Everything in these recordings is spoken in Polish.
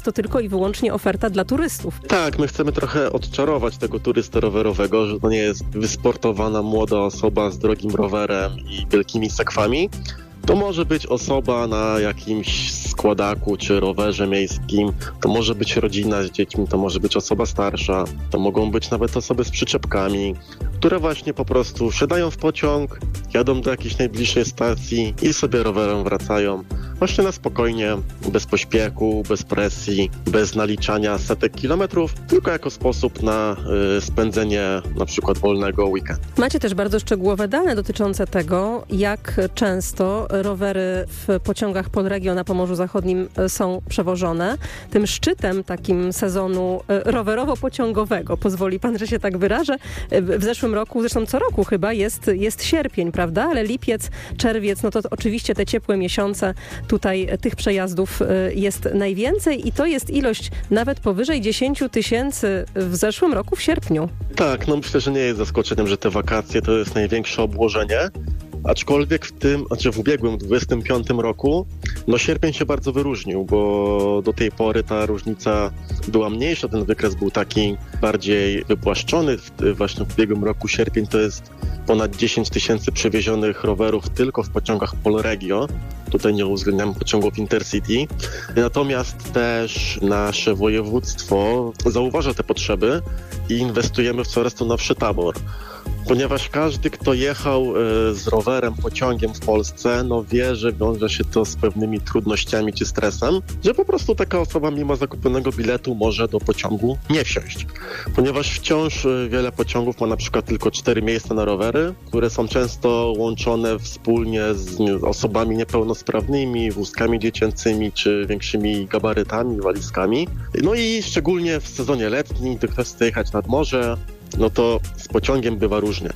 to tylko i wyłącznie oferta dla turystów. Tak, my chcemy trochę odczarować tego turystę rowerowego, że to nie jest wysportowana młoda osoba z drogim rowerem i wielkimi sakwami. To może być osoba na jakimś składaku czy rowerze miejskim, to może być rodzina z dziećmi, to może być osoba starsza, to mogą być nawet osoby z przyczepkami, które właśnie po prostu wsiadają w pociąg, jadą do jakiejś najbliższej stacji i sobie rowerem wracają. Właśnie na spokojnie, bez pośpiechu, bez presji, bez naliczania setek kilometrów, tylko jako sposób na spędzenie na przykład wolnego weekendu. Macie też bardzo szczegółowe dane dotyczące tego, jak często rowery w pociągach Polregio na Pomorzu Zachodnim są przewożone. Tym szczytem takim sezonu rowerowo-pociągowego, pozwoli pan, że się tak wyrażę, w zeszłym roku, zresztą co roku chyba, jest sierpień, prawda? Ale lipiec, czerwiec, no to oczywiście te ciepłe miesiące, tutaj tych przejazdów jest najwięcej i to jest ilość nawet powyżej 10 000 w zeszłym roku w sierpniu. Tak, no myślę, że nie jest zaskoczeniem, że te wakacje to jest największe obłożenie. Aczkolwiek w ubiegłym 25 roku, sierpień się bardzo wyróżnił, bo do tej pory ta różnica była mniejsza, ten wykres był taki bardziej wypłaszczony. Właśnie w ubiegłym roku sierpień to jest ponad 10 000 przewiezionych rowerów tylko w pociągach Polregio. Tutaj nie uwzględniam pociągów Intercity. Natomiast też nasze województwo zauważa te potrzeby i inwestujemy w coraz to nowszy tabor. Ponieważ każdy, kto jechał z rowerem, pociągiem w Polsce, wie, że wiąże się to z pewnymi trudnościami czy stresem, że po prostu taka osoba mimo zakupionego biletu może do pociągu nie wsiąść. Ponieważ wciąż wiele pociągów ma na przykład tylko 4 miejsca na rowery, które są często łączone wspólnie z osobami niepełnosprawnymi, wózkami dziecięcymi czy większymi gabarytami, walizkami. No i szczególnie w sezonie letnim, gdy ktoś chce jechać nad morze, to z pociągiem bywa różnie.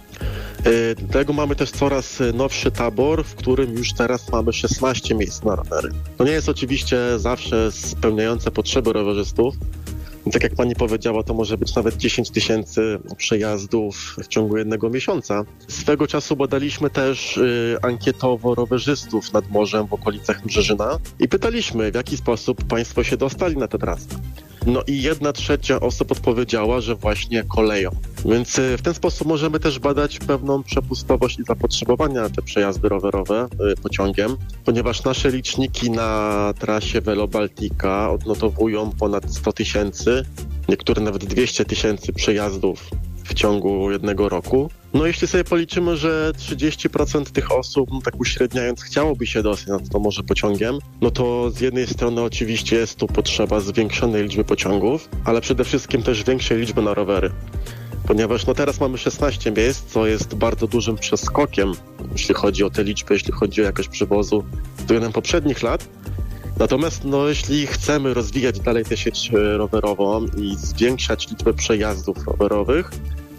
Dlatego mamy też coraz nowszy tabor, w którym już teraz mamy 16 miejsc na rowery. To nie jest oczywiście zawsze spełniające potrzeby rowerzystów. Tak jak pani powiedziała, to może być nawet 10 000 przejazdów w ciągu jednego miesiąca. Swego czasu badaliśmy też ankietowo rowerzystów nad morzem w okolicach Brzeżyna i pytaliśmy, w jaki sposób państwo się dostali na tę trasę. I 1/3 osób odpowiedziała, że właśnie koleją. Więc w ten sposób możemy też badać pewną przepustowość i zapotrzebowania na te przejazdy rowerowe pociągiem, ponieważ nasze liczniki na trasie Velo Baltica odnotowują ponad 100 000, niektóre nawet 200 000 przejazdów w ciągu jednego roku. Jeśli sobie policzymy, że 30% tych osób, tak uśredniając, chciałoby się dostać na to morze pociągiem, to z jednej strony oczywiście jest tu potrzeba zwiększonej liczby pociągów, ale przede wszystkim też większej liczby na rowery. Ponieważ teraz mamy 16 miejsc, co jest bardzo dużym przeskokiem, jeśli chodzi o te liczby, jeśli chodzi o jakość przewozu względem poprzednich lat. Natomiast jeśli chcemy rozwijać dalej tę sieć rowerową i zwiększać liczbę przejazdów rowerowych,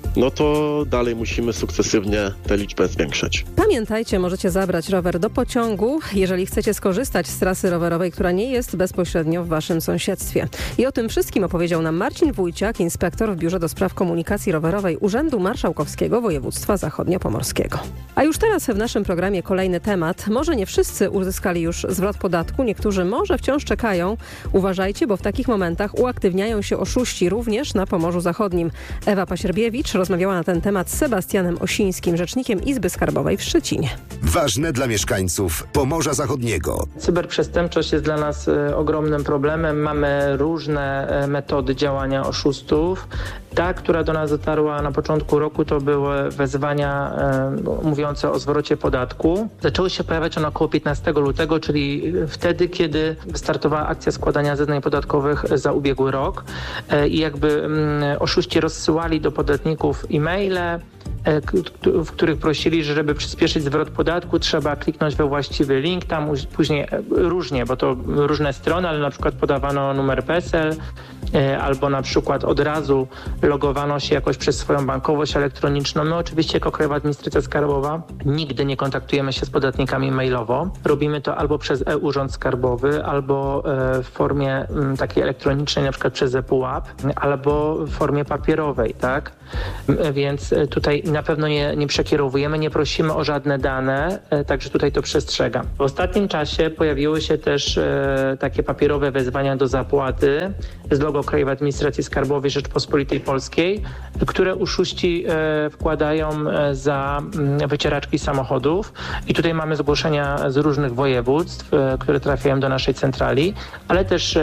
to dalej musimy sukcesywnie tę liczbę zwiększać. Pamiętajcie, możecie zabrać rower do pociągu, jeżeli chcecie skorzystać z trasy rowerowej, która nie jest bezpośrednio w waszym sąsiedztwie. I o tym wszystkim opowiedział nam Marcin Wójciak, inspektor w Biurze do Spraw Komunikacji Rowerowej Urzędu Marszałkowskiego Województwa Zachodniopomorskiego. A już teraz w naszym programie kolejny temat. Może nie wszyscy uzyskali już zwrot podatku, niektórzy może wciąż czekają. Uważajcie, bo w takich momentach uaktywniają się oszuści również na Pomorzu Zachodnim. Ewa Pasierbiewicz rozmawiała na ten temat z Sebastianem Osińskim, rzecznikiem Izby Skarbowej w Szczecinie. Ważne dla mieszkańców Pomorza Zachodniego. Cyberprzestępczość jest dla nas ogromnym problemem. Mamy różne metody działania oszustów. Ta, która do nas dotarła na początku roku, to były wezwania mówiące o zwrocie podatku. Zaczęły się pojawiać one około 15 lutego, czyli wtedy, kiedy wystartowała akcja składania zeznań podatkowych za ubiegły rok i oszuści rozsyłali do podatników e-maile, w których prosili, że żeby przyspieszyć zwrot podatku, trzeba kliknąć we właściwy link. Tam później różnie, bo to różne strony, ale na przykład podawano numer PESEL albo na przykład od razu logowano się jakoś przez swoją bankowość elektroniczną. My oczywiście jako Krajowa Administracja Skarbowa nigdy nie kontaktujemy się z podatnikami mailowo. Robimy to albo przez e-Urząd Skarbowy, albo w formie takiej elektronicznej, na przykład przez ePUAP, albo w formie papierowej, tak? Więc tutaj na pewno nie przekierowujemy, nie prosimy o żadne dane, także tutaj to przestrzegam. W ostatnim czasie pojawiły się też takie papierowe wezwania do zapłaty z logo Krajowej Administracji Skarbowej Rzeczpospolitej Polskiej, które oszuści wkładają za wycieraczki samochodów i tutaj mamy zgłoszenia z różnych województw, które trafiają do naszej centrali, ale też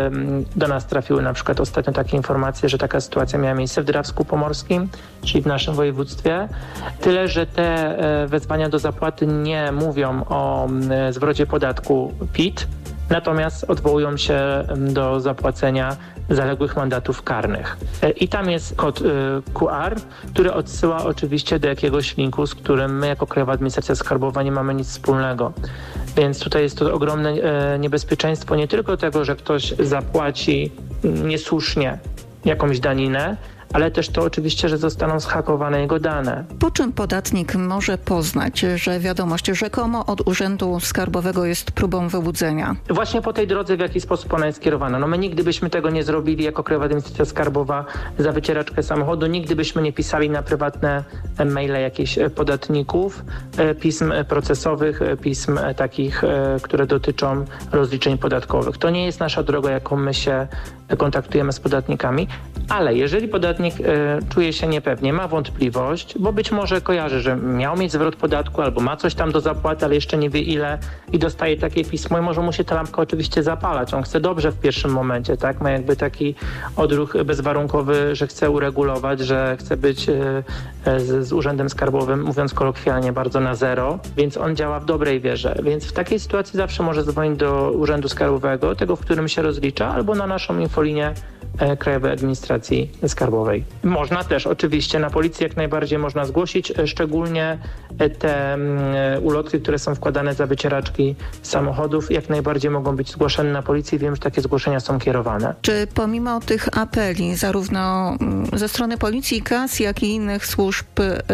do nas trafiły na przykład ostatnio takie informacje, że taka sytuacja miała miejsce w Drawsku Pomorskim, czyli w naszym województwie. Tyle, że te wezwania do zapłaty nie mówią o zwrocie podatku PIT, natomiast odwołują się do zapłacenia zaległych mandatów karnych. I tam jest kod QR, który odsyła oczywiście do jakiegoś linku, z którym my jako Krajowa Administracja Skarbowa nie mamy nic wspólnego. Więc tutaj jest to ogromne niebezpieczeństwo nie tylko tego, że ktoś zapłaci niesłusznie jakąś daninę, ale też to oczywiście, że zostaną zhakowane jego dane. Po czym podatnik może poznać, że wiadomość rzekomo od Urzędu Skarbowego jest próbą wyłudzenia? Właśnie po tej drodze, w jaki sposób ona jest kierowana. No my nigdy byśmy tego nie zrobili jako Krajowa Administracja Skarbowa za wycieraczkę samochodu. Nigdy byśmy nie pisali na prywatne maile jakichś podatników, pism procesowych, pism takich, które dotyczą rozliczeń podatkowych. To nie jest nasza droga, jaką my się kontaktujemy z podatnikami, ale jeżeli podatnik czuje się niepewnie, ma wątpliwość, bo być może kojarzy, że miał mieć zwrot podatku albo ma coś tam do zapłaty, ale jeszcze nie wie ile i dostaje takie pismo i może mu się ta lampka oczywiście zapalać. On chce dobrze w pierwszym momencie, tak? Ma jakby taki odruch bezwarunkowy, że chce uregulować, że chce być z Urzędem Skarbowym, mówiąc kolokwialnie, bardzo na zero, więc on działa w dobrej wierze. Więc w takiej sytuacji zawsze może dzwonić do Urzędu Skarbowego, tego, w którym się rozlicza, albo na naszą infolinię Krajowej Administracji Skarbowej. Można też oczywiście na policję jak najbardziej można zgłosić, szczególnie te ulotki, które są wkładane za wycieraczki samochodów, jak najbardziej mogą być zgłaszane na policję. Wiem, że takie zgłoszenia są kierowane. Czy pomimo tych apeli zarówno ze strony policji i KAS, jak i innych służb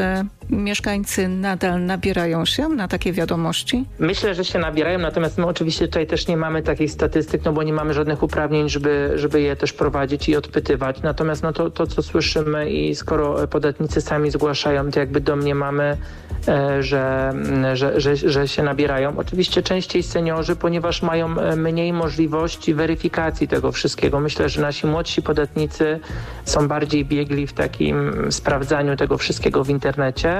mieszkańcy nadal nabierają się na takie wiadomości? Myślę, że się nabierają, natomiast my oczywiście tutaj też nie mamy takich statystyk, no bo nie mamy żadnych uprawnień, żeby je też prowadzić i odpytywać. Natomiast no to co słyszymy i skoro podatnicy sami zgłaszają, to jakby domniemamy, że się nabierają. Oczywiście częściej seniorzy, ponieważ mają mniej możliwości weryfikacji tego wszystkiego. Myślę, że nasi młodsi podatnicy są bardziej biegli w takim sprawdzaniu tego wszystkiego w internecie.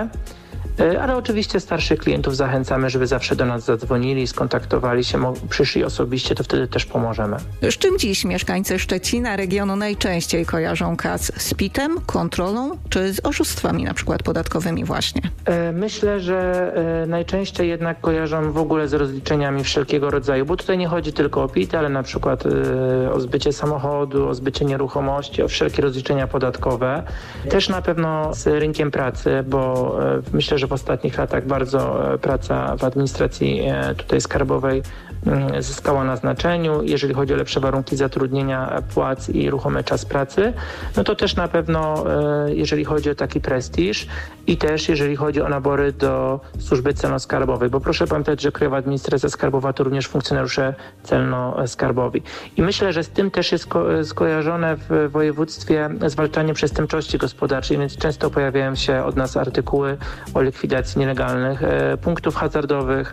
Ale oczywiście starszych klientów zachęcamy, żeby zawsze do nas zadzwonili, skontaktowali się, przyszli osobiście, to wtedy też pomożemy. Z czym dziś mieszkańcy Szczecina, regionu najczęściej kojarzą KAS? Z PIT-em, kontrolą czy z oszustwami na przykład podatkowymi właśnie? Myślę, że najczęściej jednak kojarzą w ogóle z rozliczeniami wszelkiego rodzaju, bo tutaj nie chodzi tylko o PIT, ale na przykład o zbycie samochodu, o zbycie nieruchomości, o wszelkie rozliczenia podatkowe. Też na pewno z rynkiem pracy, bo myślę, że w ostatnich latach bardzo praca w administracji tutaj skarbowej zyskała na znaczeniu. Jeżeli chodzi o lepsze warunki zatrudnienia, płac i ruchomy czas pracy, no to też na pewno jeżeli chodzi o taki prestiż i też jeżeli chodzi o nabory do służby celno-skarbowej, bo proszę pamiętać, że Krajowa Administracja Skarbowa to również funkcjonariusze celno-skarbowi. I myślę, że z tym też jest skojarzone w województwie zwalczanie przestępczości gospodarczej, więc często pojawiają się od nas artykuły o likwidacji nielegalnych punktów hazardowych,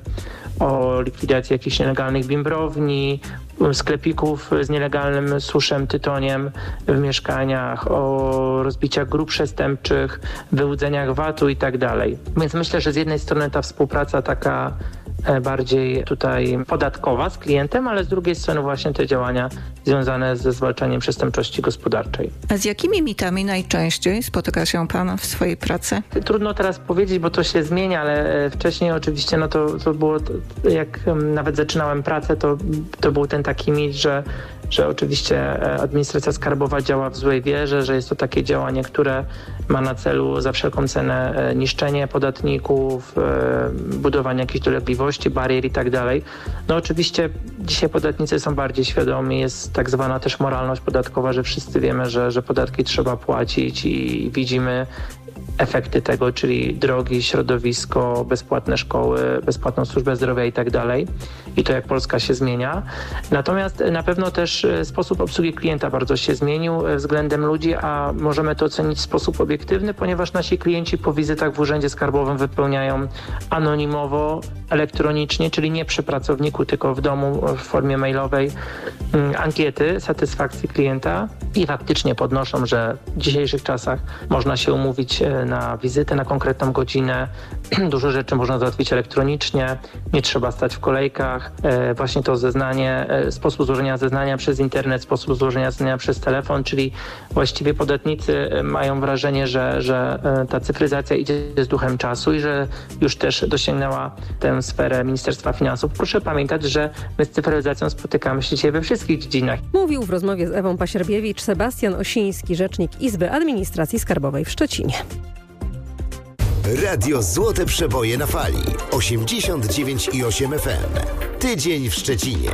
o likwidacji jakichś nielegalnych bimbrowni, sklepików z nielegalnym suszem, tytoniem w mieszkaniach, o rozbiciach grup przestępczych, wyłudzeniach VAT-u i tak dalej. Więc myślę, że z jednej strony ta współpraca taka bardziej tutaj podatkowa z klientem, ale z drugiej strony właśnie te działania związane ze zwalczaniem przestępczości gospodarczej. A z jakimi mitami najczęściej spotyka się pan w swojej pracy? Trudno teraz powiedzieć, bo to się zmienia, ale wcześniej oczywiście no to było, jak nawet zaczynałem pracę, to był ten taki mit, że oczywiście administracja skarbowa działa w złej wierze, że jest to takie działanie, które ma na celu za wszelką cenę niszczenie podatników, budowanie jakichś dolegliwości możliwości, barier i tak dalej. No oczywiście dzisiaj podatnicy są bardziej świadomi, jest tak zwana też moralność podatkowa, że wszyscy wiemy, że podatki trzeba płacić i widzimy efekty tego, czyli drogi, środowisko, bezpłatne szkoły, bezpłatną służbę zdrowia i tak dalej. I to jak Polska się zmienia. Natomiast na pewno też sposób obsługi klienta bardzo się zmienił względem ludzi, a możemy to ocenić w sposób obiektywny, ponieważ nasi klienci po wizytach w Urzędzie Skarbowym wypełniają anonimowo, elektronicznie, czyli nie przy pracowniku, tylko w domu w formie mailowej ankiety satysfakcji klienta i faktycznie podnoszą, że w dzisiejszych czasach można się umówić na wizytę, na konkretną godzinę. Dużo rzeczy można załatwić elektronicznie, nie trzeba stać w kolejkach. Właśnie to zeznanie, sposób złożenia zeznania przez internet, sposób złożenia zeznania przez telefon, czyli właściwie podatnicy mają wrażenie, że ta cyfryzacja idzie z duchem czasu i że już też dosięgnęła tę sferę Ministerstwa Finansów. Proszę pamiętać, że my z cyfryzacją spotykamy się dzisiaj we wszystkich dziedzinach. Mówił w rozmowie z Ewą Pasierbiewicz Sebastian Osiński, rzecznik Izby Administracji Skarbowej w Szczecinie. Radio Złote Przeboje na fali. 89,8 FM. Tydzień w Szczecinie.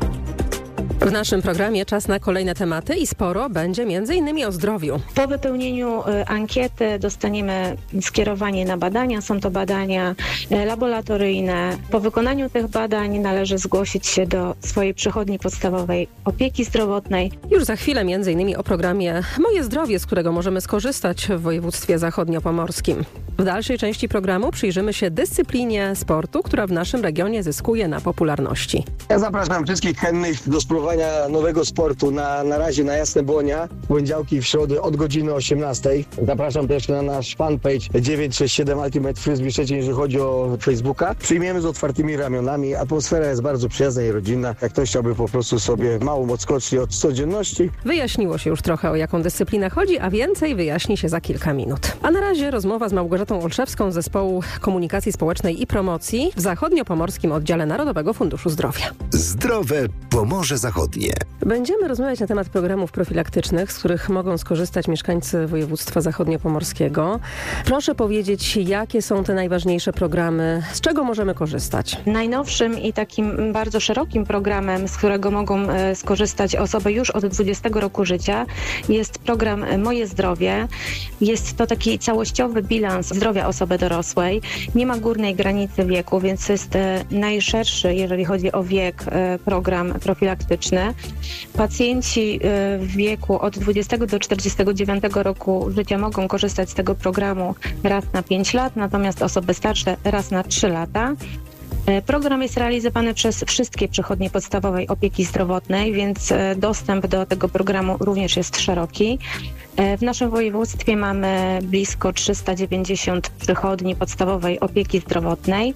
W naszym programie czas na kolejne tematy i sporo będzie m.in. o zdrowiu. Po wypełnieniu ankiety dostaniemy skierowanie na badania. Są to badania laboratoryjne. Po wykonaniu tych badań należy zgłosić się do swojej przychodni podstawowej opieki zdrowotnej. Już za chwilę m.in. o programie Moje Zdrowie, z którego możemy skorzystać w województwie zachodniopomorskim. W dalszej części programu przyjrzymy się dyscyplinie sportu, która w naszym regionie zyskuje na popularności. Ja zapraszam wszystkich chętnych do spróbowania nowego sportu na razie na Jasne Błonia, w poniedziałki i w środę od godziny 18. Zapraszam też na nasz fanpage 967 Ultimate Frisbee Szczecin, jeżeli chodzi o Facebooka. Przyjmiemy z otwartymi ramionami, atmosfera jest bardzo przyjazna i rodzinna. Jak ktoś chciałby po prostu sobie małą odskocznię od codzienności. Wyjaśniło się już trochę, o jaką dyscyplinę chodzi, a więcej wyjaśni się za kilka minut. A na razie rozmowa z Małgorzatą Olszewską z Zespołu Komunikacji Społecznej i Promocji w Zachodniopomorskim Oddziale Narodowego Funduszu Zdrowia. Zdrowe Pomorze Zachodnie. Będziemy rozmawiać na temat programów profilaktycznych, z których mogą skorzystać mieszkańcy województwa zachodniopomorskiego. Proszę powiedzieć, jakie są te najważniejsze programy, z czego możemy korzystać? Najnowszym i takim bardzo szerokim programem, z którego mogą skorzystać osoby już od 20 roku życia, jest program Moje Zdrowie. Jest to taki całościowy bilans zdrowia osoby dorosłej. Nie ma górnej granicy wieku, więc jest najszerszy, jeżeli chodzi o wiek, program profilaktyczny. Pacjenci w wieku od 20 do 49 roku życia mogą korzystać z tego programu raz na 5 lat, natomiast osoby starsze raz na 3 lata. Program jest realizowany przez wszystkie przychodnie podstawowej opieki zdrowotnej, więc dostęp do tego programu również jest szeroki. W naszym województwie mamy blisko 390 przychodni podstawowej opieki zdrowotnej,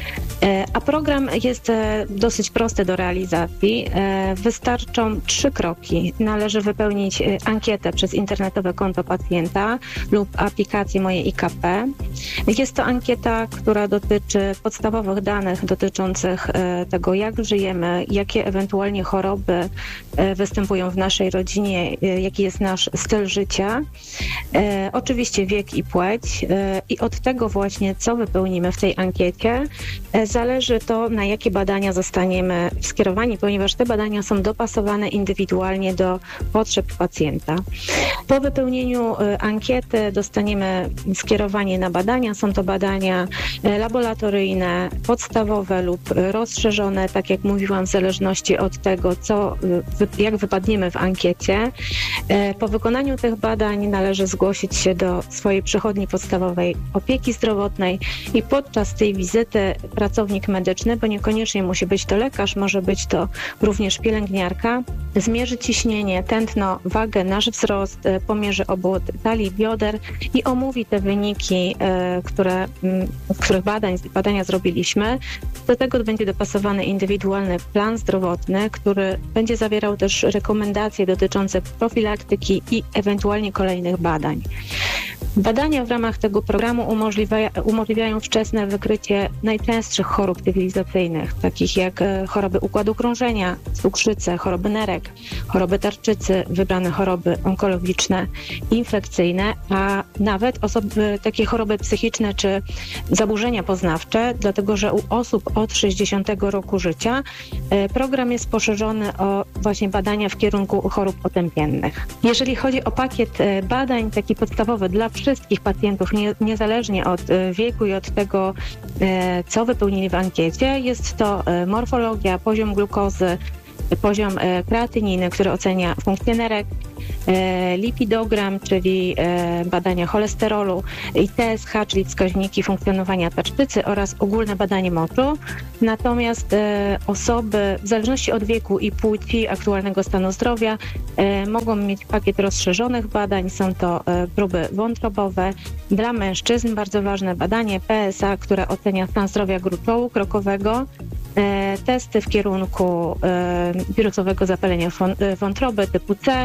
a program jest dosyć prosty do realizacji. Wystarczą 3 kroki. Należy wypełnić ankietę przez internetowe konto pacjenta lub aplikację Moje IKP. Jest to ankieta, która dotyczy podstawowych danych dotyczących tego, jak żyjemy, jakie ewentualnie choroby występują w naszej rodzinie, jaki jest nasz styl życia. Oczywiście wiek i płeć i od tego właśnie, co wypełnimy w tej ankiecie, zależy to, na jakie badania zostaniemy skierowani, ponieważ te badania są dopasowane indywidualnie do potrzeb pacjenta. Po wypełnieniu ankiety dostaniemy skierowanie na badania. Są to badania laboratoryjne, podstawowe lub rozszerzone, tak jak mówiłam, w zależności od tego, jak wypadniemy w ankiecie. Po wykonaniu tych badań należy zgłosić się do swojej przychodni podstawowej opieki zdrowotnej i podczas tej wizyty pracownik medyczny, bo niekoniecznie musi być to lekarz, może być to również pielęgniarka, zmierzy ciśnienie, tętno, wagę, nasz wzrost, pomierzy obwód talii, bioder i omówi te wyniki, których badania zrobiliśmy. Do tego będzie dopasowany indywidualny plan zdrowotny, który będzie zawierał też rekomendacje dotyczące profilaktyki i ewentualnie kolejnych badań. Badania w ramach tego programu umożliwiają wczesne wykrycie najczęstszych chorób cywilizacyjnych, takich jak choroby układu krążenia, cukrzycę, choroby nerek, choroby tarczycy, wybrane choroby onkologiczne, infekcyjne, a nawet takie choroby psychiczne czy zaburzenia poznawcze, dlatego że u osób od 60 roku życia program jest poszerzony o właśnie badania w kierunku chorób otępiennych. Jeżeli chodzi o pakiet badań, taki podstawowy dla wszystkich pacjentów, niezależnie od wieku i od tego, co wypełnili w ankiecie, jest to morfologia, poziom glukozy, poziom kreatyniny, który ocenia funkcję nerek, lipidogram, czyli badania cholesterolu, i TSH, czyli wskaźniki funkcjonowania tarczycy, oraz ogólne badanie moczu. Natomiast osoby, w zależności od wieku i płci, aktualnego stanu zdrowia, mogą mieć pakiet rozszerzonych badań. Są to próby wątrobowe. Dla mężczyzn bardzo ważne badanie PSA, które ocenia stan zdrowia gruczołu krokowego, testy w kierunku wirusowego zapalenia wątroby typu C,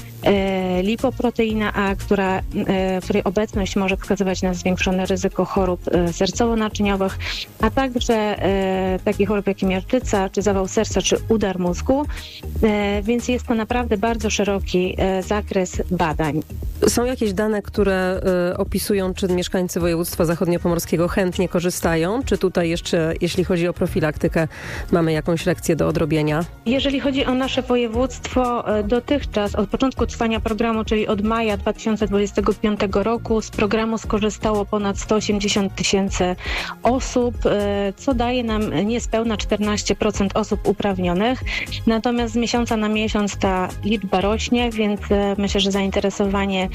lipoproteina A, której obecność może wskazywać na zwiększone ryzyko chorób sercowo-naczyniowych, a także takich chorób jak miażdżyca, czy zawał serca, czy udar mózgu, więc jest to naprawdę bardzo szeroki zakres badań. Są jakieś dane, które opisują, czy mieszkańcy województwa zachodniopomorskiego chętnie korzystają, czy tutaj jeszcze, jeśli chodzi o profilaktykę, mamy jakąś lekcję do odrobienia? Jeżeli chodzi o nasze województwo, dotychczas od początku trwania programu, czyli od maja 2025 roku, z programu skorzystało ponad 180 000 osób, co daje nam niespełna 14% osób uprawnionych. Natomiast z miesiąca na miesiąc ta liczba rośnie, więc myślę, że zainteresowanie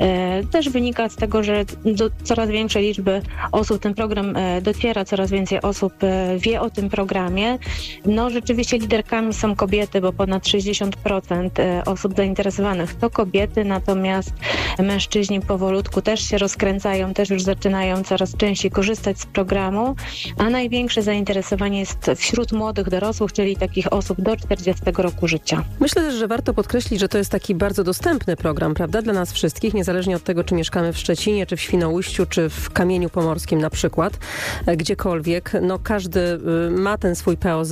też wynika z tego, że do coraz większej liczby osób ten program dociera, coraz więcej osób wie o tym programie. No rzeczywiście liderkami są kobiety, bo ponad 60% osób zainteresowanych to kobiety, natomiast mężczyźni powolutku też się rozkręcają, też już zaczynają coraz częściej korzystać z programu, a największe zainteresowanie jest wśród młodych dorosłych, czyli takich osób do 40 roku życia. Myślę też, że warto podkreślić, że to jest taki bardzo dostępny program, prawda, dla nas wszystkich, niezależnie od tego, czy mieszkamy w Szczecinie, czy w Świnoujściu, czy w Kamieniu Pomorskim na przykład, gdziekolwiek. No każdy ma ten swój POZ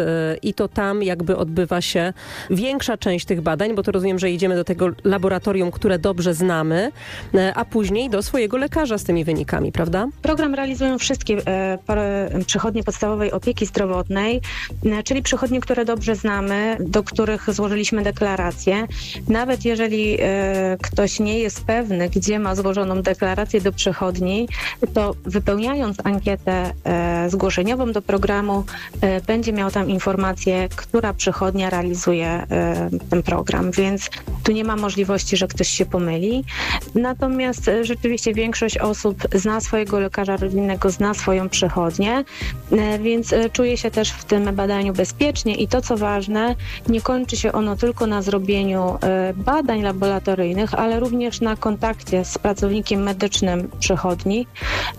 i to tam jakby odbywa się większa część tych badań, bo to rozumiem, że idziemy do tego laboratorium, które dobrze znamy, a później do swojego lekarza z tymi wynikami, prawda? Program realizują wszystkie przychodnie podstawowej opieki zdrowotnej, czyli przychodnie, które dobrze znamy, do których złożyliśmy deklarację. Nawet jeżeli ktoś nie jest pewny, gdzie ma złożoną deklarację do przychodni, to wypełniając ankietę zgłoszeniową do programu, będzie miał tam informację, która przychodnia realizuje ten program, więc tu nie ma możliwości, że ktoś się pomyli. Natomiast rzeczywiście większość osób zna swojego lekarza rodzinnego, zna swoją przychodnię, więc czuje się też w tym badaniu bezpiecznie i to, co ważne, nie kończy się ono tylko na zrobieniu badań laboratoryjnych, ale również na kontakcie z pracownikiem medycznym przychodni,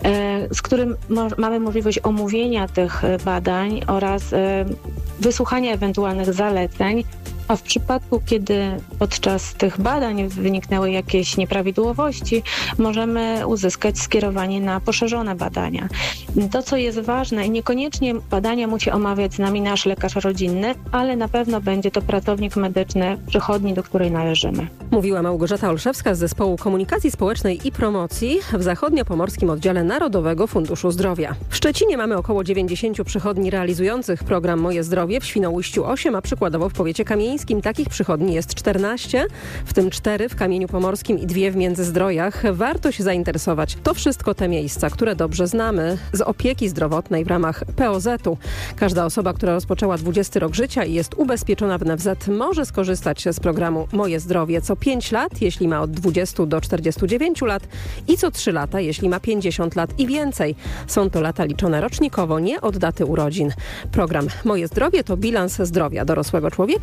z którym mamy możliwość omówienia tych badań oraz wysłuchania ewentualnych zaleceń, a w przypadku, kiedy podczas tych badań wyniknęły jakieś nieprawidłowości, możemy uzyskać skierowanie na poszerzone badania. To, co jest ważne, i niekoniecznie badania musi omawiać z nami nasz lekarz rodzinny, ale na pewno będzie to pracownik medyczny przychodni, do której należymy. Mówiła Małgorzata Olszewska z Zespołu Komunikacji Społecznej i Promocji w Zachodniopomorskim Oddziale Narodowego Funduszu Zdrowia. W Szczecinie mamy około 90 przychodni realizujących program Moje Zdrowie, w Świnoujściu 8, a przykładowo w powiecie kamieńskim takich przychodni jest 14, w tym 4 w Kamieniu Pomorskim i 2 w Międzyzdrojach. Warto się zainteresować. To wszystko te miejsca, które dobrze znamy z opieki zdrowotnej w ramach POZ-u. Każda osoba, która rozpoczęła 20 rok życia i jest ubezpieczona w NFZ, może skorzystać z programu Moje Zdrowie co 5 lat, jeśli ma od 20 do 49 lat i co 3 lata, jeśli ma 50 lat i więcej. Są to lata liczone rocznikowo, nie od daty urodzin. Program Moje Zdrowie to bilans zdrowia dorosłego człowieka, a więc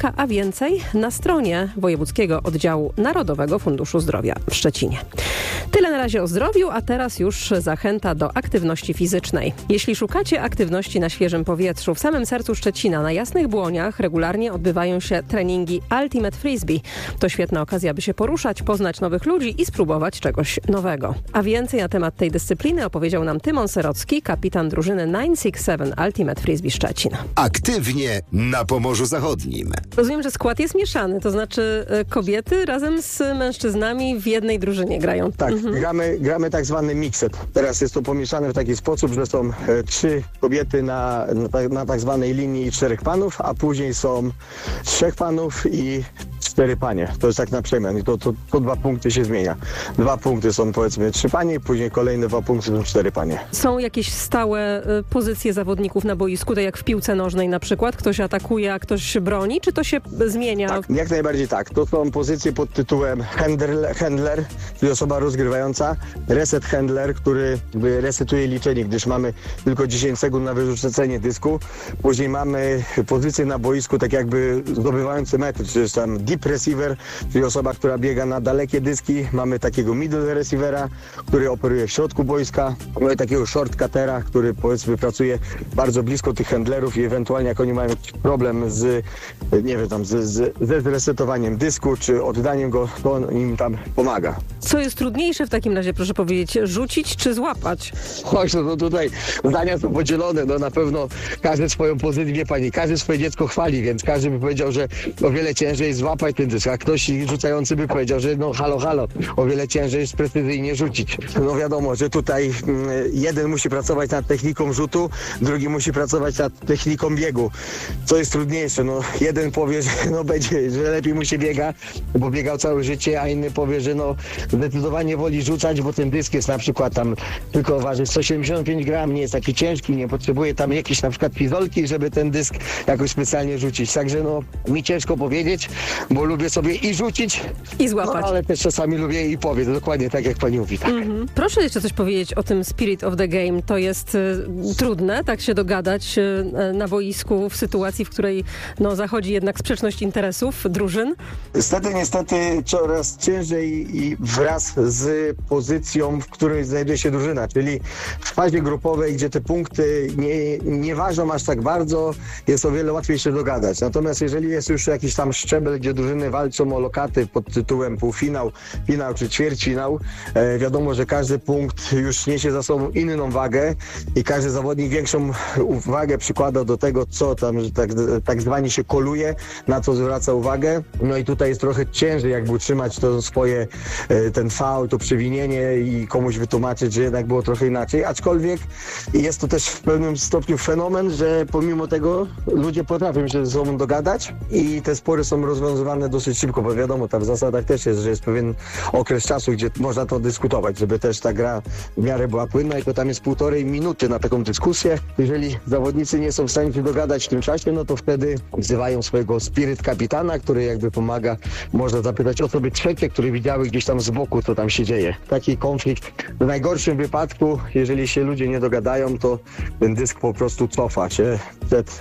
więcej na stronie Wojewódzkiego Oddziału Narodowego Funduszu Zdrowia w Szczecinie. Tyle na razie o zdrowiu, a teraz już zachęta do aktywności fizycznej. Jeśli szukacie aktywności na świeżym powietrzu, w samym sercu Szczecina, na Jasnych Błoniach, regularnie odbywają się treningi Ultimate Frisbee. To świetna okazja, by się poruszać, poznać nowych ludzi i spróbować czegoś nowego. A więcej na temat tej dyscypliny opowiedział nam Tymon Serocki, kapitan drużyny 967 Ultimate Frisbee Szczecin. Aktywnie na Pomorzu Zachodnim. Rozumiem, że skład jest mieszany, to znaczy kobiety razem z mężczyznami w jednej drużynie grają. Tak, gramy tak zwany mixed. Teraz jest to pomieszane w taki sposób, że są 3 kobiety na tak zwanej linii 4 panów, a później są 3 panów i 4 panie. To jest tak na przemian i to 2 punkty się zmienia. 2 punkty są powiedzmy 3 panie, później kolejne 2 punkty są 4 panie. Są jakieś stałe pozycje zawodników na boisku, tak jak w piłce nożnej na przykład? Ktoś atakuje, a ktoś broni, czy to się zmienia? Tak, jak najbardziej tak. To są pozycje pod tytułem handler, czyli osoba rozgrywająca, reset handler, który resetuje liczenie, gdyż mamy tylko 10 sekund na wyrzucenie dysku. Później mamy pozycję na boisku, tak jakby zdobywający metr, czyli jest tam deep receiver, czyli osoba, która biega na dalekie dyski. Mamy takiego middle receivera, który operuje w środku boiska. Mamy takiego short cuttera, który powiedzmy pracuje bardzo blisko tych handlerów i ewentualnie jak oni mają jakiś problem z, nie wiem, tam ze zresetowaniem dysku, czy oddaniem go, to on im tam pomaga. Co jest trudniejsze w takim razie, proszę powiedzieć, rzucić czy złapać? Chodź, no tutaj zdania są podzielone, no na pewno każdy swoją pozycję, wie pani, każdy swoje dziecko chwali, więc każdy by powiedział, że o wiele ciężej jest złapać ten dysk, a ktoś rzucający by powiedział, że no halo, o wiele ciężej jest precyzyjnie rzucić. No wiadomo, że tutaj jeden musi pracować nad techniką rzutu, drugi musi pracować nad techniką biegu. Co jest trudniejsze? No jeden powie, że no będzie, że lepiej mu się biega, bo biegał całe życie, a inny powie, że no zdecydowanie woli rzucać, bo ten dysk jest na przykład tam tylko waży 175 gram, nie jest taki ciężki, nie potrzebuje tam jakiejś na przykład fizolki, żeby ten dysk jakoś specjalnie rzucić. Także no mi ciężko powiedzieć, bo lubię sobie i rzucić, i złapać. No, ale też czasami lubię i powiedzieć, dokładnie tak jak pani mówi. Tak. Proszę jeszcze coś powiedzieć o tym spirit of the game. To jest trudne, tak się dogadać na boisku w sytuacji, w której no, zachodzi jednak sprzeczność interesów drużyn? Niestety coraz ciężej i wraz z pozycją, w której znajduje się drużyna, czyli w fazie grupowej, gdzie te punkty nie ważą aż tak bardzo, jest o wiele łatwiej się dogadać. Natomiast jeżeli jest już jakiś tam szczebel, gdzie drużyny walczą o lokaty pod tytułem półfinał, finał czy ćwierćfinał, wiadomo, że każdy punkt już niesie za sobą inną wagę i każdy zawodnik większą uwagę przykłada do tego, co tam tak zwani się koluje, na co zwraca uwagę. No i tutaj jest trochę ciężej jakby utrzymać to swoje, ten faul, to przewinienie i komuś wytłumaczyć, że jednak było trochę inaczej. Aczkolwiek jest to też w pewnym stopniu fenomen, że pomimo tego ludzie potrafią się ze sobą dogadać i te spory są rozwiązywane dosyć szybko, bo wiadomo, tam w zasadach też jest, że jest pewien okres czasu, gdzie można to dyskutować, żeby też ta gra w miarę była płynna i to tam jest 1,5 minuty na taką dyskusję. Jeżeli zawodnicy nie są w stanie się dogadać w tym czasie, no to wtedy wzywają swojego spirit kapitana, który jakby pomaga, można zapytać osoby trzecie, które widziały gdzieś tam z boku, co tam się dzieje. Taki konflikt w najgorszym wypadku, jeżeli się ludzie nie dogadają, to ten dysk po prostu cofa się przed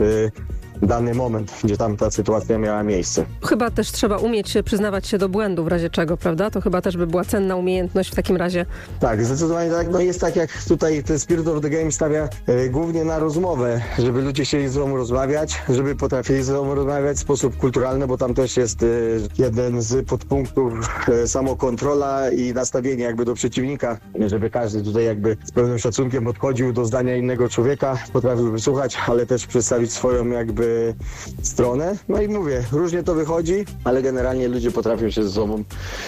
dany moment, gdzie tam ta sytuacja miała miejsce. Chyba też trzeba umieć przyznawać się do błędu, w razie czego, prawda? To chyba też by była cenna umiejętność w takim razie. Tak, zdecydowanie tak. No jest tak, jak tutaj ten Spirit of the Game stawia głównie na rozmowę, żeby ludzie chcieli ze sobą rozmawiać, żeby potrafili ze sobą rozmawiać w sposób kulturalny, bo tam też jest jeden z podpunktów samokontrola i nastawienie jakby do przeciwnika, żeby każdy tutaj jakby z pewnym szacunkiem podchodził do zdania innego człowieka, potrafił wysłuchać, ale też przedstawić swoją jakby stronę. No i mówię, różnie to wychodzi, ale generalnie ludzie potrafią się ze sobą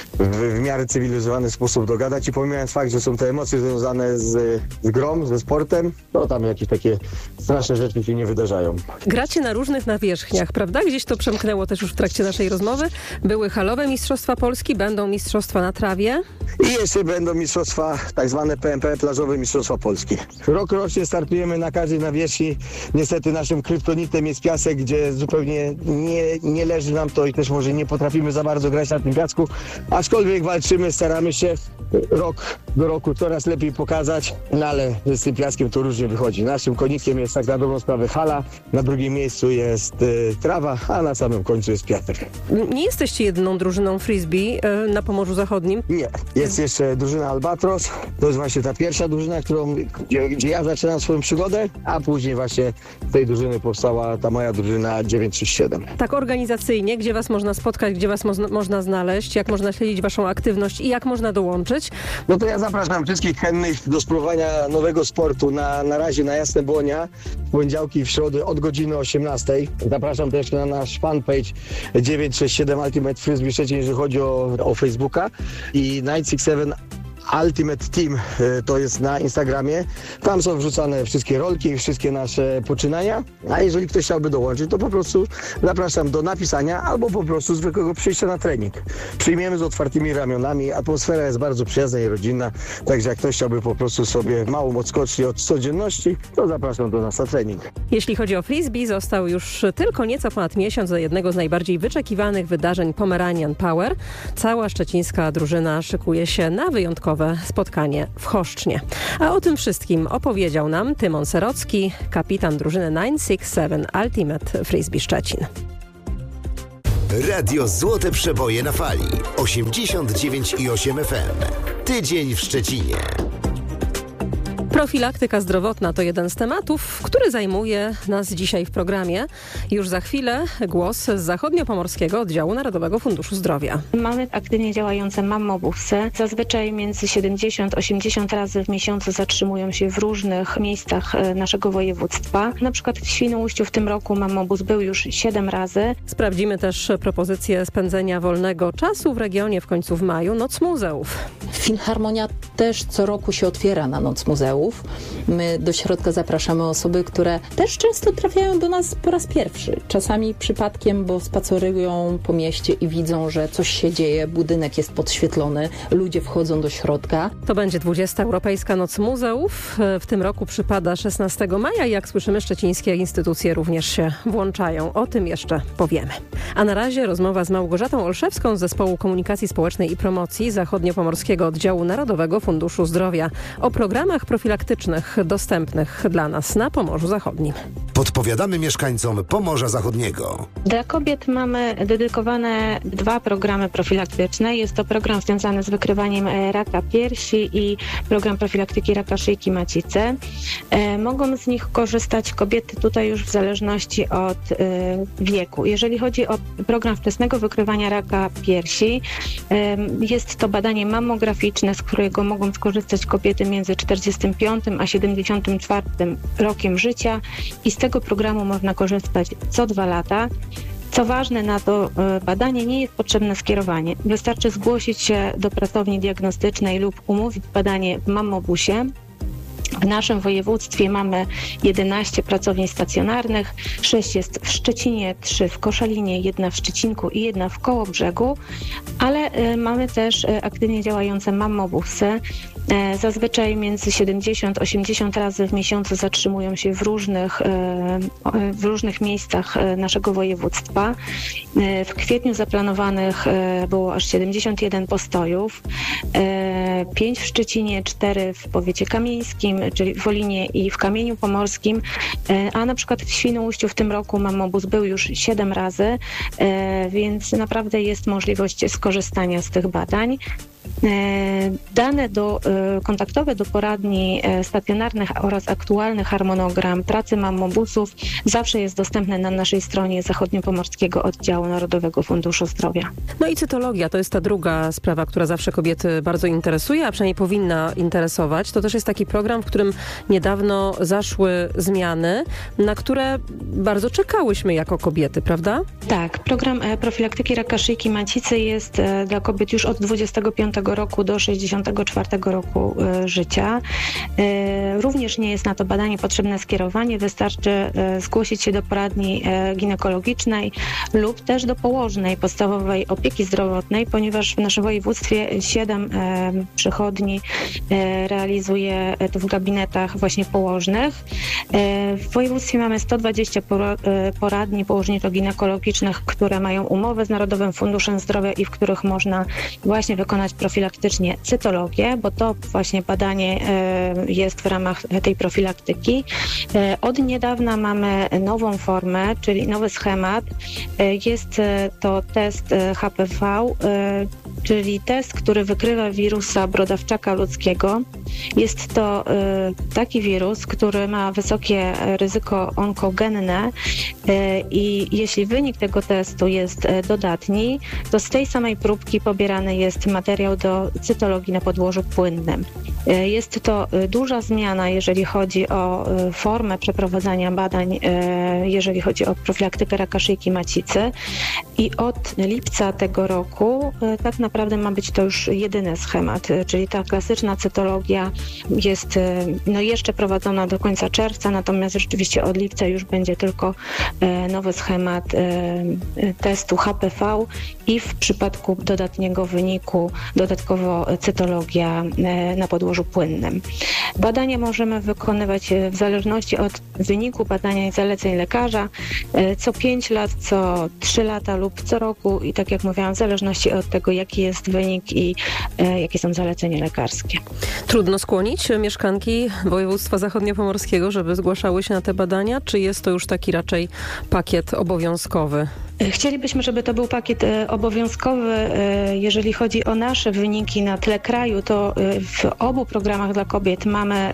w miarę cywilizowany sposób dogadać i pomijając fakt, że są te emocje związane z grą, ze sportem, to tam jakieś takie straszne rzeczy się nie wydarzają. Gracie na różnych nawierzchniach, prawda? Gdzieś to przemknęło też już w trakcie naszej rozmowy. Były halowe Mistrzostwa Polski, będą mistrzostwa na trawie. I jeszcze będą mistrzostwa, tak zwane PMP, plażowe Mistrzostwa Polski. Rokrocznie startujemy na każdej nawierzchni. Niestety naszym kryptonitem jest piasek, gdzie zupełnie nie leży nam to i też może nie potrafimy za bardzo grać na tym piasku. Aczkolwiek walczymy, staramy się. Rok do roku coraz lepiej pokazać, no ale z tym piaskiem to różnie wychodzi. Naszym konikiem jest tak na dobrą sprawę hala, na drugim miejscu jest trawa, a na samym końcu jest piasek. Nie jesteście jedyną drużyną frisbee na Pomorzu Zachodnim? Nie, jest jeszcze drużyna Albatros, to jest właśnie ta pierwsza drużyna, gdzie ja zaczynam swoją przygodę, a później właśnie z tej drużyny powstała ta moja drużyna 937. Tak organizacyjnie, gdzie was można spotkać, gdzie was można znaleźć, jak można śledzić waszą aktywność i jak można dołączyć? No to ja zapraszam wszystkich chętnych do spróbowania nowego sportu na razie na Jasne Błonia, w poniedziałki i w środę od godziny 18. Zapraszam też na nasz fanpage 967 Ultimate Frisbee Szczecin, jeżeli chodzi o Facebooka, i 967 Ultimate Team to jest na Instagramie. Tam są wrzucane wszystkie rolki, wszystkie nasze poczynania, a jeżeli ktoś chciałby dołączyć, to po prostu zapraszam do napisania albo po prostu zwykłego przyjścia na trening. Przyjmiemy z otwartymi ramionami, atmosfera jest bardzo przyjazna i rodzinna, także jak ktoś chciałby po prostu sobie małą odskocznię od codzienności, to zapraszam do nas na trening. Jeśli chodzi o frisbee, został już tylko nieco ponad miesiąc do jednego z najbardziej wyczekiwanych wydarzeń Pomeranian Power. Cała szczecińska drużyna szykuje się na wyjątkowe spotkanie w Choszcznie. A o tym wszystkim opowiedział nam Tymon Serocki, kapitan drużyny 967 Ultimate Frisbee Szczecin. Radio Złote Przeboje na fali 89,8 FM. Tydzień w Szczecinie. Profilaktyka zdrowotna to jeden z tematów, który zajmuje nas dzisiaj w programie. Już za chwilę głos z zachodniopomorskiego oddziału Narodowego Funduszu Zdrowia. Mamy aktywnie działające mammobusy. Zazwyczaj między 70-80 razy w miesiącu zatrzymują się w różnych miejscach naszego województwa. Na przykład w Świnoujściu w tym roku mammobus był już 7 razy. Sprawdzimy też propozycję spędzenia wolnego czasu w regionie w końcu w maju, Noc Muzeów. Filharmonia też co roku się otwiera na Noc Muzeów. My do środka zapraszamy osoby, które też często trafiają do nas po raz pierwszy. Czasami przypadkiem, bo spacerują po mieście i widzą, że coś się dzieje, budynek jest podświetlony, ludzie wchodzą do środka. To będzie 20. Europejska Noc Muzeów. W tym roku przypada 16 maja i jak słyszymy, szczecińskie instytucje również się włączają. O tym jeszcze powiemy. A na razie rozmowa z Małgorzatą Olszewską z Zespołu Komunikacji Społecznej i Promocji Zachodniopomorskiego Oddziału Narodowego Funduszu Zdrowia o programach profilaktycznych dostępnych dla nas na Pomorzu Zachodnim. Podpowiadamy mieszkańcom Pomorza Zachodniego. Dla kobiet mamy dedykowane 2 programy profilaktyczne. Jest to program związany z wykrywaniem raka piersi i program profilaktyki raka szyjki macicy. Mogą z nich korzystać kobiety tutaj już w zależności od wieku. Jeżeli chodzi o program wczesnego wykrywania raka piersi, jest to badanie mammograficzne, z którego mogą skorzystać kobiety między 45 a 74 rokiem życia i z tego programu można korzystać co 2 lata. Co ważne, na to badanie nie jest potrzebne skierowanie. Wystarczy zgłosić się do pracowni diagnostycznej lub umówić badanie w mammobusie. W naszym województwie mamy 11 pracowni stacjonarnych, 6 jest w Szczecinie, 3 w Koszalinie, 1 w Szczecinku i 1 w Kołobrzegu, ale mamy też aktywnie działające mammobusy. Zazwyczaj między 70-80 razy w miesiącu zatrzymują się w różnych miejscach naszego województwa. W kwietniu zaplanowanych było aż 71 postojów, 5 w Szczecinie, 4 w powiecie kamieńskim, czyli w Wolinie i w Kamieniu Pomorskim, a na przykład w Świnoujściu w tym roku mammobus był już 7 razy, więc naprawdę jest możliwość skorzystania z tych badań. Dane kontaktowe do poradni stacjonarnych oraz aktualny harmonogram pracy mammobusów zawsze jest dostępny na naszej stronie Zachodniopomorskiego Oddziału Narodowego Funduszu Zdrowia. No i cytologia to jest ta druga sprawa, która zawsze kobiety bardzo interesuje, a przynajmniej powinna interesować. To też jest taki program, w którym niedawno zaszły zmiany, na które bardzo czekałyśmy jako kobiety, prawda? Tak, program profilaktyki raka szyjki macicy jest dla kobiet już od 25 roku do 64 roku życia. Również nie jest na to badanie potrzebne skierowanie, wystarczy zgłosić się do poradni ginekologicznej lub też do położnej podstawowej opieki zdrowotnej, ponieważ w naszym województwie 7 przychodni realizuje to w gabinetach właśnie położnych. W województwie mamy 120 poradni położniczo-ginekologicznych, które mają umowę z Narodowym Funduszem Zdrowia i w których można właśnie wykonać profilaktycznie cytologię, bo to to właśnie badanie jest w ramach tej profilaktyki. Od niedawna mamy nową formę, czyli nowy schemat. Jest to test HPV, czyli test, który wykrywa wirusa brodawczaka ludzkiego. Jest to taki wirus, który ma wysokie ryzyko onkogenne i jeśli wynik tego testu jest dodatni, to z tej samej próbki pobierany jest materiał do cytologii na podłożu płynnym. Jest to duża zmiana, jeżeli chodzi o formę przeprowadzania badań, jeżeli chodzi o profilaktykę raka szyjki macicy i od lipca tego roku tak naprawdę ma być to już jedyny schemat, czyli ta klasyczna cytologia jest jeszcze prowadzona do końca czerwca, natomiast rzeczywiście od lipca już będzie tylko nowy schemat testu HPV i w przypadku dodatniego wyniku dodatkowo cytologia na podłożu płynnym. Badania możemy wykonywać w zależności od wyniku badania i zaleceń lekarza co 5 lat, co 3 lata lub co roku i tak jak mówiłam, w zależności od tego, jaki jest wynik i jakie są zalecenia lekarskie. Trudno skłonić mieszkanki województwa zachodniopomorskiego, żeby zgłaszały się na te badania, czy jest to już taki raczej pakiet obowiązkowy? Chcielibyśmy, żeby to był pakiet obowiązkowy. Jeżeli chodzi o nasze wyniki na tle kraju, to w obu programach dla kobiet mamy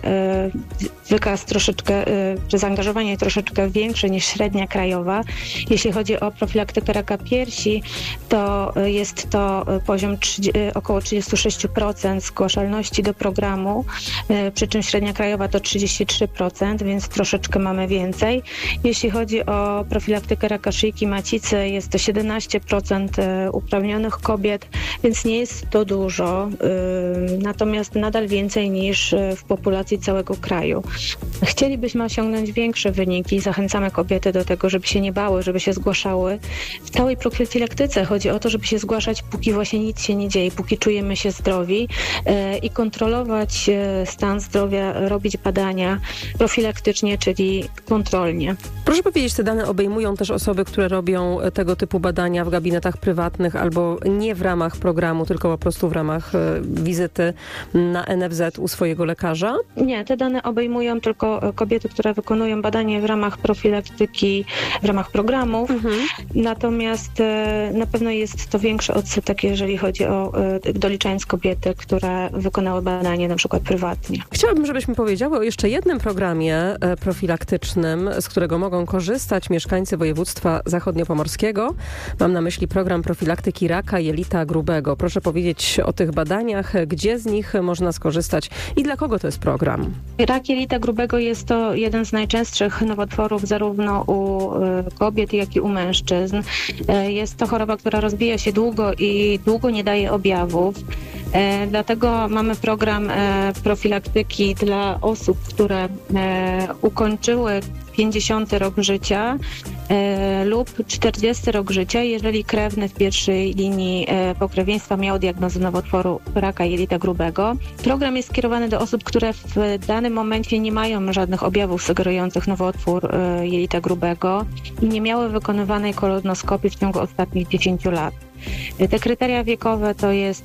wykaz troszeczkę, czy zaangażowanie troszeczkę większe niż średnia krajowa. Jeśli chodzi o profilaktykę raka piersi, to jest to poziom około 36% zgłaszalności do programu, przy czym średnia krajowa to 33%, więc troszeczkę mamy więcej. Jeśli chodzi o profilaktykę raka szyjki macicy, jest to 17% uprawnionych kobiet, więc nie jest to dużo, natomiast nadal więcej niż w populacji całego kraju. Chcielibyśmy osiągnąć większe wyniki. Zachęcamy kobiety do tego, żeby się nie bały, żeby się zgłaszały. W całej profilaktyce chodzi o to, żeby się zgłaszać, póki właśnie nic się nie dzieje, póki czujemy się zdrowi i kontrolować stan zdrowia, robić badania profilaktycznie, czyli kontrolnie. Proszę powiedzieć, te dane obejmują też osoby, które robią tego typu badania w gabinetach prywatnych albo nie w ramach programu, tylko po prostu w ramach wizyty na NFZ u swojego lekarza? Nie, te dane obejmują tylko kobiety, które wykonują badanie w ramach profilaktyki, w ramach programów. Natomiast na pewno jest to większy odsetek, jeżeli chodzi o doliczając kobiety, które wykonały badanie na przykład prywatnie. Chciałabym, żebyśmy powiedziały o jeszcze jednym programie profilaktycznym, z którego mogą korzystać mieszkańcy województwa zachodniopomorskiego. Mam na myśli program profilaktyki raka jelita grubego. Proszę powiedzieć o tych badaniach, gdzie z nich można skorzystać i dla kogo to jest program? Rak jelita grubego jest to jeden z najczęstszych nowotworów zarówno u kobiet, jak i u mężczyzn. Jest to choroba, która rozwija się długo i długo nie daje objawów. Dlatego mamy program profilaktyki dla osób, które ukończyły 50 rok życia lub 40 rok życia, jeżeli krewny w pierwszej linii pokrewieństwa miał diagnozę nowotworu raka jelita grubego. Program jest skierowany do osób, które w danym momencie nie mają żadnych objawów sugerujących nowotwór jelita grubego i nie miały wykonywanej kolonoskopii w ciągu ostatnich 10 lat. Te kryteria wiekowe to jest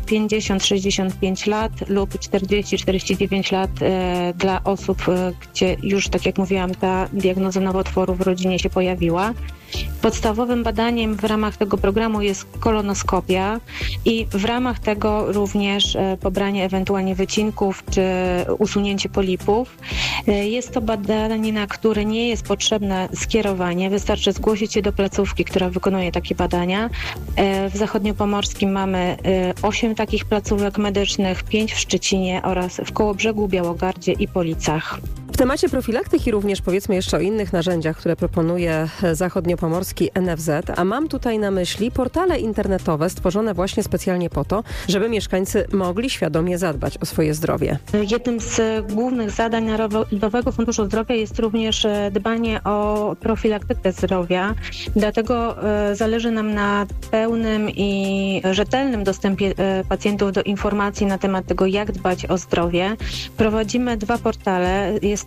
50-65 lat lub 40-49 lat dla osób, gdzie już, tak jak mówiłam, ta diagnoza nowotworu w rodzinie się pojawiła. Podstawowym badaniem w ramach tego programu jest kolonoskopia i w ramach tego również pobranie ewentualnie wycinków czy usunięcie polipów. Jest to badanie, na które nie jest potrzebne skierowanie. Wystarczy zgłosić się do placówki, która wykonuje takie badania. W Zachodniopomorskim mamy 8 takich placówek medycznych, 5 w Szczecinie oraz w Kołobrzegu, Białogardzie i Policach. W temacie profilaktyki również powiedzmy jeszcze o innych narzędziach, które proponuje zachodniopomorski NFZ, a mam tutaj na myśli portale internetowe stworzone właśnie specjalnie po to, żeby mieszkańcy mogli świadomie zadbać o swoje zdrowie. Jednym z głównych zadań Narodowego Funduszu Zdrowia jest również dbanie o profilaktykę zdrowia. Dlatego zależy nam na pełnym i rzetelnym dostępie pacjentów do informacji na temat tego, jak dbać o zdrowie. Prowadzimy 2 portale. Jest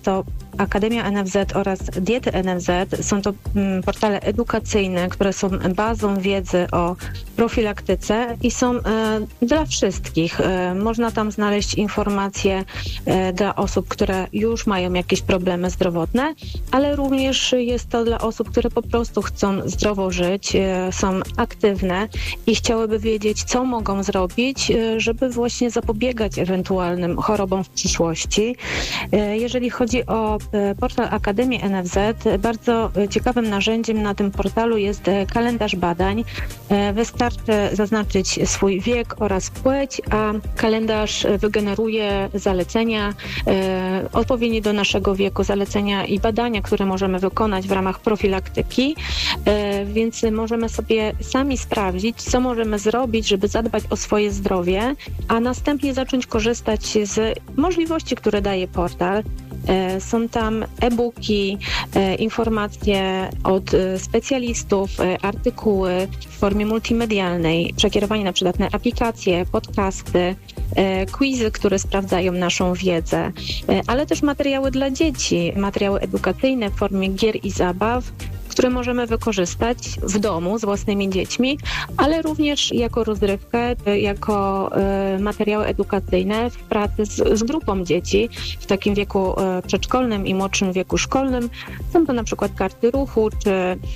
jest to Akademia NFZ oraz Diety NFZ. Są to portale edukacyjne, które są bazą wiedzy o profilaktyce i są dla wszystkich. Można tam znaleźć informacje dla osób, które już mają jakieś problemy zdrowotne, ale również jest to dla osób, które po prostu chcą zdrowo żyć, są aktywne i chciałyby wiedzieć, co mogą zrobić, żeby właśnie zapobiegać ewentualnym chorobom w przyszłości. Jeżeli chodzi o portal Akademii NFZ, bardzo ciekawym narzędziem na tym portalu jest kalendarz badań. Wystarczy zaznaczyć swój wiek oraz płeć, a kalendarz wygeneruje zalecenia odpowiednie do naszego wieku, zalecenia i badania, które możemy wykonać w ramach profilaktyki, więc możemy sobie sami sprawdzić, co możemy zrobić, żeby zadbać o swoje zdrowie, a następnie zacząć korzystać z możliwości, które daje portal. Są tam e-booki, informacje od specjalistów, artykuły w formie multimedialnej, przekierowanie na przydatne aplikacje, podcasty, quizy, które sprawdzają naszą wiedzę, ale też materiały dla dzieci, materiały edukacyjne w formie gier i zabaw, które możemy wykorzystać w domu z własnymi dziećmi, ale również jako rozrywkę, jako materiały edukacyjne w pracy z grupą dzieci w takim wieku przedszkolnym i młodszym wieku szkolnym. Są to na przykład karty ruchu, czy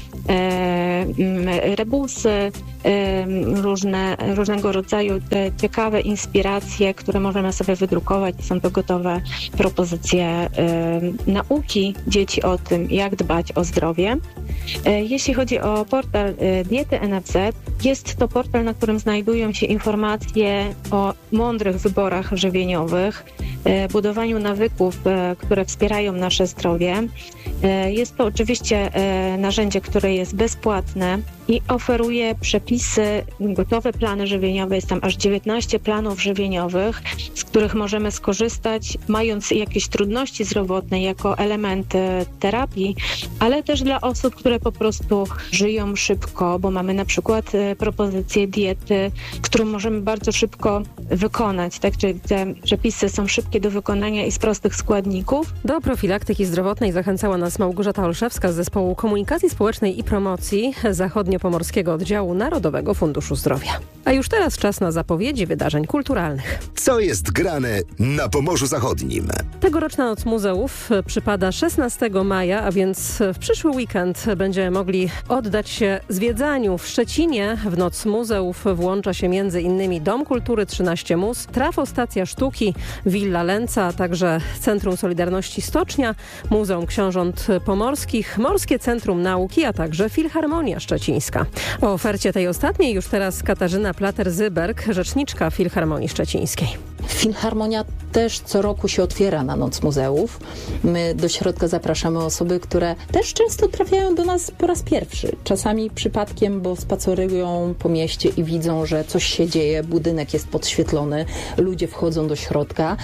rebusy, różnego rodzaju ciekawe inspiracje, które możemy sobie wydrukować. Są to gotowe propozycje nauki dzieci o tym, jak dbać o zdrowie. Jeśli chodzi o portal Diety NFZ, jest to portal, na którym znajdują się informacje o mądrych wyborach żywieniowych, budowaniu nawyków, które wspierają nasze zdrowie. Jest to oczywiście narzędzie, które jest bezpłatne i oferuje przepisy, gotowe plany żywieniowe. Jest tam aż 19 planów żywieniowych, z których możemy skorzystać, mając jakieś trudności zdrowotne jako element terapii, ale też dla osób, które po prostu żyją szybko, bo mamy na przykład propozycję diety, którą możemy bardzo szybko wykonać. Tak, czyli te przepisy są szybkie do wykonania i z prostych składników. Do profilaktyki zdrowotnej zachęcała nas Małgorzata Olszewska z Zespołu Komunikacji Społecznej i Promocji Zachodniopomorskiego Oddziału Narodowego Funduszu Zdrowia. A już teraz czas na zapowiedzi wydarzeń kulturalnych. Co jest grane na Pomorzu Zachodnim? Tegoroczna Noc Muzeów przypada 16 maja, a więc w przyszły weekend będziemy mogli oddać się zwiedzaniu. W Szczecinie w Noc Muzeów włącza się m.in. Dom Kultury 13 Mus, Trafostacja Sztuki, Villa Lęca, a także Centrum Solidarności Stocznia, Muzeum Książąt Pomorskich, Morskie Centrum Nauki, a także Filharmonia Szczecińska. O ofercie tej ostatniej już teraz Katarzyna Plater-Zyberg, rzeczniczka Filharmonii Szczecińskiej. Filharmonia też co roku się otwiera na Noc Muzeów. My do środka zapraszamy osoby, które też często trafiają do nas po raz pierwszy. Czasami przypadkiem, bo spacerują po mieście i widzą, że coś się dzieje, budynek jest podświetlony, ludzie wchodzą do środka.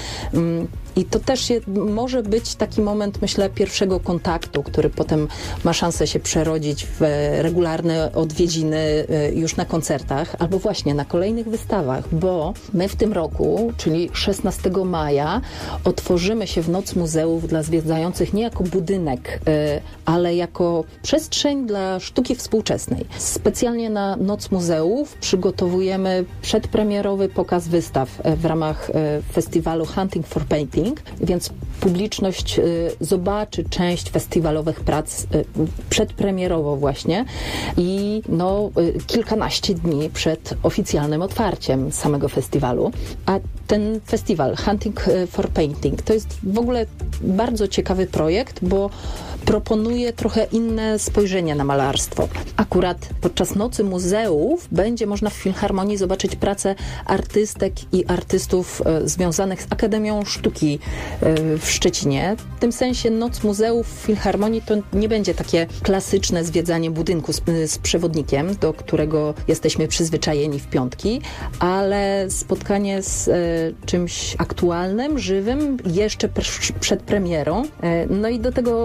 I to też może być taki moment, myślę, pierwszego kontaktu, który potem ma szansę się przerodzić w regularne odwiedziny już na koncertach albo właśnie na kolejnych wystawach, bo my w tym roku, czyli 16 maja, otworzymy się w Noc Muzeów dla zwiedzających nie jako budynek, ale jako przestrzeń dla sztuki współczesnej. Specjalnie na Noc Muzeów przygotowujemy przedpremierowy pokaz wystaw w ramach festiwalu Hunting for Painting, więc publiczność zobaczy część festiwalowych prac przedpremierowo właśnie i kilkanaście dni przed oficjalnym otwarciem samego festiwalu. A ten festiwal Hunting for Painting to jest w ogóle bardzo ciekawy projekt, bo proponuje trochę inne spojrzenie na malarstwo. Akurat podczas Nocy Muzeów będzie można w Filharmonii zobaczyć pracę artystek i artystów związanych z Akademią Sztuki w Szczecinie. W tym sensie Noc Muzeów w Filharmonii to nie będzie takie klasyczne zwiedzanie budynku z przewodnikiem, do którego jesteśmy przyzwyczajeni w piątki, ale spotkanie z czymś aktualnym, żywym, jeszcze przed premierą. No i do tego oczywiście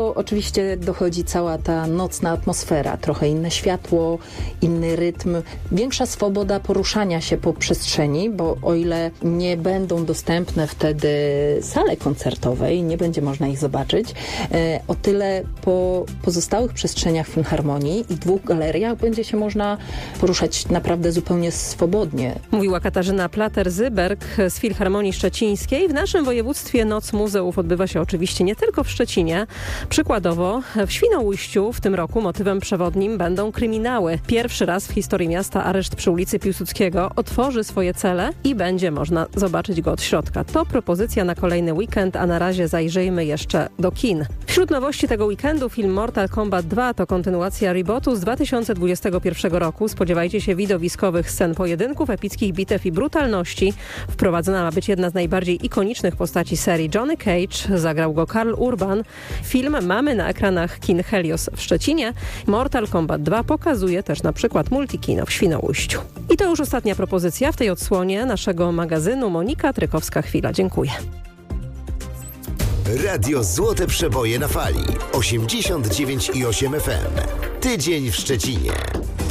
oczywiście dochodzi cała ta nocna atmosfera, trochę inne światło, inny rytm, większa swoboda poruszania się po przestrzeni, bo o ile nie będą dostępne wtedy sale koncertowe i nie będzie można ich zobaczyć, o tyle po pozostałych przestrzeniach Filharmonii i 2 galeriach będzie się można poruszać naprawdę zupełnie swobodnie. Mówiła Katarzyna Plater-Zyberg z Filharmonii Szczecińskiej. W naszym województwie Noc Muzeów odbywa się oczywiście nie tylko w Szczecinie. Przykładowo w Świnoujściu w tym roku motywem przewodnim będą kryminały. Pierwszy raz w historii miasta areszt przy ulicy Piłsudskiego otworzy swoje cele i będzie można zobaczyć go od środka. To propozycja na kolejny weekend, a na razie zajrzyjmy jeszcze do kin. Wśród nowości tego weekendu film Mortal Kombat 2 to kontynuacja rebootu z 2021 roku. Spodziewajcie się widowiskowych scen pojedynków, epickich bitew i brutalności. Wprowadzona ma być jedna z najbardziej ikonicznych postaci serii. Johnny Cage, zagrał go Karl Urban. Film mamy na ekranach kin Helios w Szczecinie. Mortal Kombat 2 pokazuje też na przykład Multikino w Świnoujściu. I to już ostatnia propozycja w tej odsłonie naszego magazynu. Monika Trykowska-Chwila. Dziękuję. Radio Złote Przeboje na fali. 89,8 FM. Tydzień w Szczecinie.